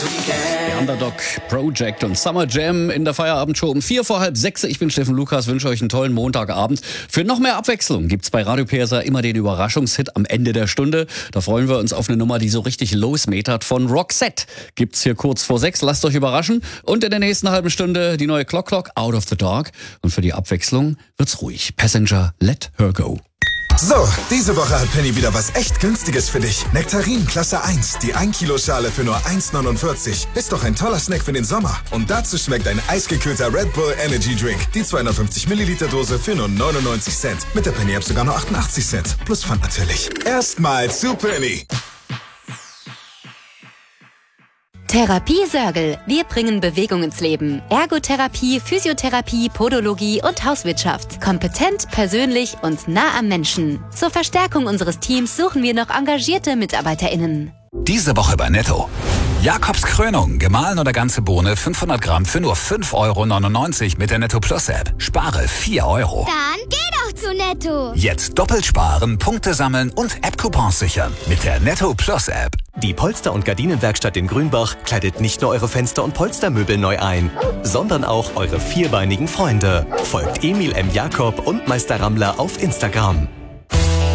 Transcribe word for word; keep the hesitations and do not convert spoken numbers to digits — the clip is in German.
Der Underdog Project und Summer Jam in der Feierabendshow um vier vor halb sechs. Ich bin Steffen Lukas, wünsche euch einen tollen Montagabend. Für noch mehr Abwechslung gibt's bei Radio P S R immer den Überraschungshit am Ende der Stunde. Da freuen wir uns auf eine Nummer, die so richtig losmetert von Roxette. Gibt's hier kurz vor sechs. Lasst euch überraschen. Und in der nächsten halben Stunde die neue Clock Clock, Out of the Dark. Und für die Abwechslung wird's ruhig. Passenger, let her go. So, diese Woche hat Penny wieder was echt Günstiges für dich. Nektarin Klasse eins, die ein Kilo Schale für nur eins neunundvierzig. Ist doch ein toller Snack für den Sommer. Und dazu schmeckt ein eisgekühlter Red Bull Energy Drink. Die zweihundertfünfzig Milliliter Dose für nur neunundneunzig Cent. Mit der Penny App sogar nur achtundachtzig Cent. Plus Pfand natürlich. Erstmal zu Penny. Therapie Sörgel. Wir bringen Bewegung ins Leben. Ergotherapie, Physiotherapie, Podologie und Hauswirtschaft. Kompetent, persönlich und nah am Menschen. Zur Verstärkung unseres Teams suchen wir noch engagierte MitarbeiterInnen. Diese Woche bei Netto. Jakobs Krönung, gemahlen oder ganze Bohne, fünfhundert Gramm für nur fünf Euro neunundneunzig mit der Netto Plus App. Spare vier Euro. Dann geh doch zu Netto. Jetzt doppelt sparen, Punkte sammeln und App-Coupons sichern mit der Netto Plus App. Die Polster- und Gardinenwerkstatt in Grünbach kleidet nicht nur eure Fenster- und Polstermöbel neu ein, sondern auch eure vierbeinigen Freunde. Folgt Emil M. Jakob und Meister Rammler auf Instagram.